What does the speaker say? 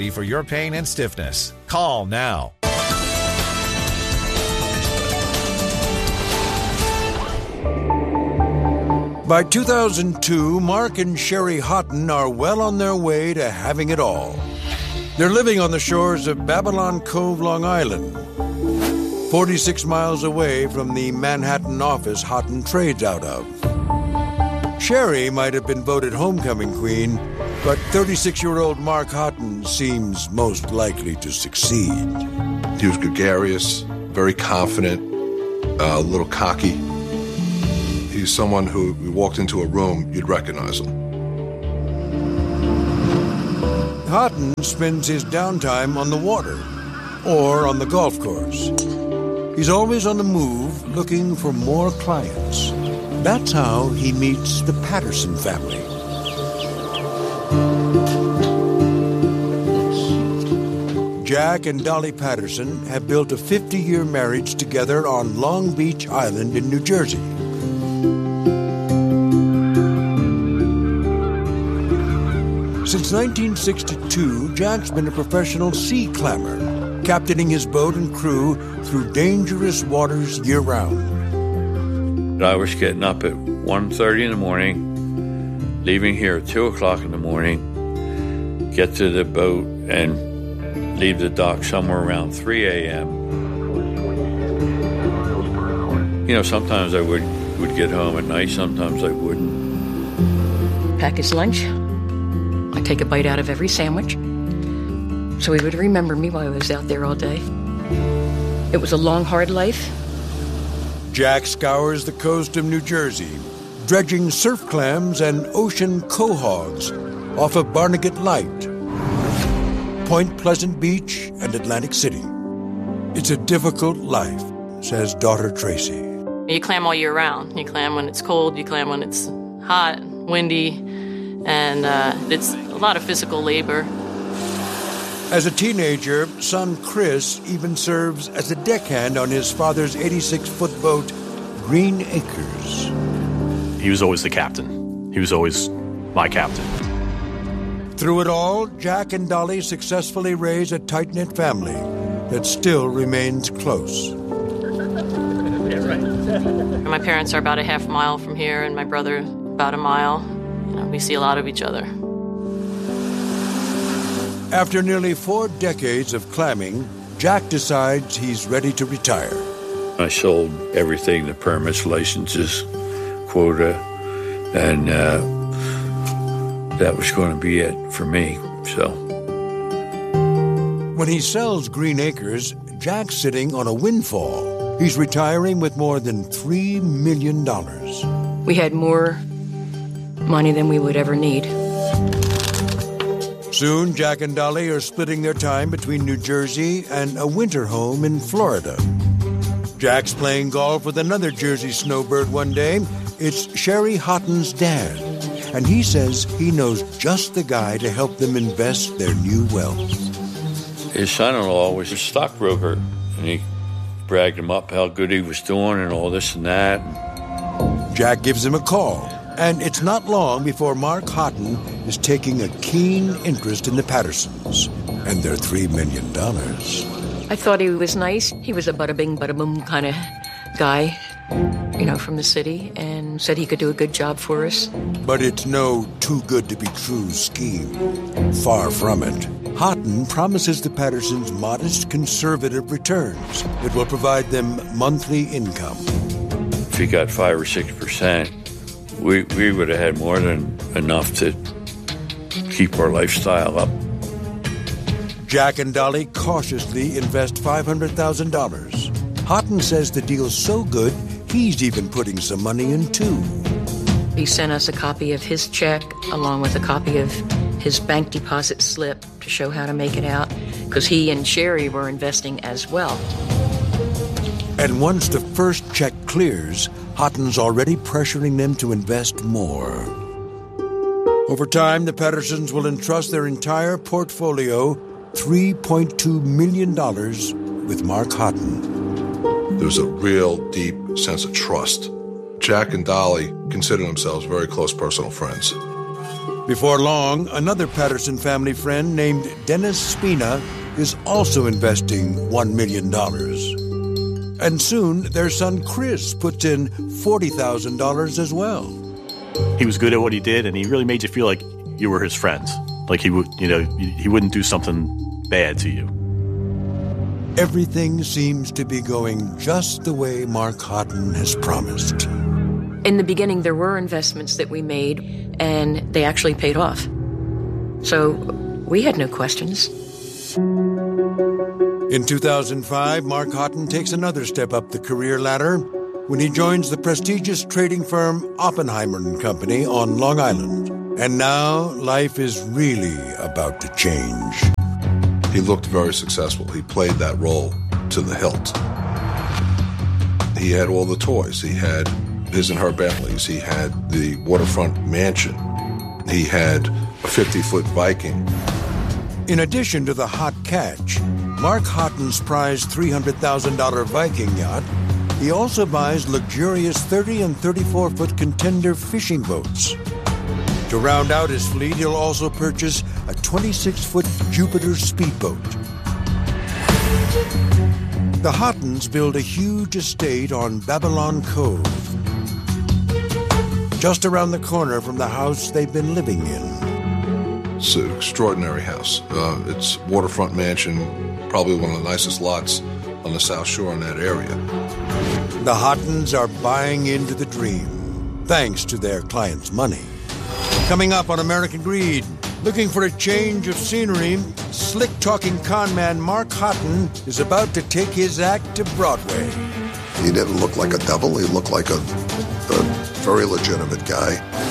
easy for your pain and stiffness. Call now. By 2002, Mark and Sherry Houghton are well on their way to having it all. They're living on the shores of Babylon Cove, Long Island, 46 miles away from the Manhattan office Houghton trades out of. Sherry might have been voted homecoming queen, but 36-year-old Mark Houghton seems most likely to succeed. He was gregarious, very confident, a little cocky. He's someone who, you walked into a room, you'd recognize him. Houghton spends his downtime on the water or on the golf course. He's always on the move, looking for more clients. That's how he meets the Patterson family. Jack and Dolly Patterson have built a 50-year marriage together on Long Beach Island in New Jersey. Since 1962, Jack's been a professional sea climber, captaining his boat and crew through dangerous waters year-round. I was getting up at 1:30 in the morning, leaving here at 2 o'clock in the morning, get to the boat and leave the dock somewhere around 3 a.m. You know, sometimes I would get home at night, sometimes I wouldn't. Pack his lunch. I take a bite out of every sandwich, so he would remember me while I was out there all day. It was a long, hard life. Jack scours the coast of New Jersey, dredging surf clams and ocean quahogs off of Barnegat Light, Point Pleasant Beach, and Atlantic City. It's a difficult life, says daughter Tracy. You clam all year round. You clam when it's cold, you clam when it's hot, windy, and it's a lot of physical labor. As a teenager, son Chris even serves as a deckhand on his father's 86-foot boat, Green Acres. He was always the captain. He was always my captain. Through it all, Jack and Dolly successfully raise a tight-knit family that still remains close. My parents are about a half mile from here, and my brother about a mile. You know, we see a lot of each other. After nearly 4 decades of clamming, Jack decides he's ready to retire. I sold everything, the permits, licenses, quota, and that was going to be it for me, so. When he sells Green Acres, Jack's sitting on a windfall. He's retiring with more than $3 million. We had more money than we would ever need. Soon, Jack and Dolly are splitting their time between New Jersey and a winter home in Florida. Jack's playing golf with another Jersey snowbird one day. It's Sherry Houghton's dad, and he says he knows just the guy to help them invest their new wealth. His son-in-law was a stockbroker, and he bragged him up how good he was doing and all this and that. Jack gives him a call, and it's not long before Mark Houghton is taking a keen interest in the Pattersons and their $3 million. I thought he was nice. He was a bada-bing, bada-boom kind of guy, you know, from the city, and said he could do a good job for us. But it's no too-good-to-be-true scheme. Far from it. Houghton promises the Pattersons modest, conservative returns that will provide them monthly income. If he got 5 or 6%, we would have had more than enough to keep our lifestyle up. Jack and Dolly cautiously invest $500,000. Houghton says the deal's so good, he's even putting some money in, too. He sent us a copy of his check along with a copy of his bank deposit slip to show how to make it out, because he and Sherry were investing as well. And once the first check clears, Houghton's already pressuring them to invest more. Over time, the Pattersons will entrust their entire portfolio, $3.2 million, with Mark Houghton. There's a real deep sense of trust. Jack and Dolly consider themselves very close personal friends. Before long, another Patterson family friend named Dennis Spina is also investing $1 million. And soon, their son Chris puts in $40,000 as well. He was good at what he did, and he really made you feel like you were his friend. Like he would, he wouldn't do something bad to you. Everything seems to be going just the way Mark Hotton has promised. In the beginning, there were investments that we made, and they actually paid off. So we had no questions. In 2005, Mark Hotton takes another step up the career ladder when he joins the prestigious trading firm Oppenheimer & Company on Long Island. And now, life is really about to change. He looked very successful. He played that role to the hilt. He had all the toys. He had his and her Bentleys. He had the waterfront mansion. He had a 50-foot Viking. In addition to the hot catch, Mark Hotton's prized $300,000 Viking yacht, he also buys luxurious 30- and 34-foot contender fishing boats. To round out his fleet, he'll also purchase a 26-foot Jupiter speedboat. The Hottons build a huge estate on Babylon Cove, just around the corner from the house they've been living in. It's an extraordinary house. It's waterfront mansion, probably one of the nicest lots on the South Shore in that area. The Hottons are buying into the dream, thanks to their clients' money. Coming up on American Greed, looking for a change of scenery, slick-talking conman Mark Hotton is about to take his act to Broadway. He didn't look like a devil. He looked like a very legitimate guy.